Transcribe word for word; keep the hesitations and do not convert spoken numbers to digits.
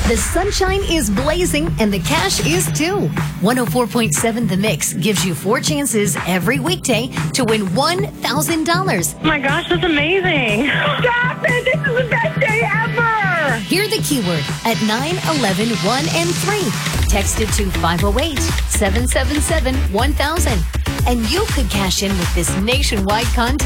The sunshine is blazing and the cash is too. one oh four point seven The Mix gives you four chances every weekday to win one thousand dollars. Oh my gosh, that's amazing. Stop it. This is the best day ever. Hear the keyword at nine eleven one and three. Text it to five oh eight, seven seven seven, one thousand. And you could cash in with this nationwide contest.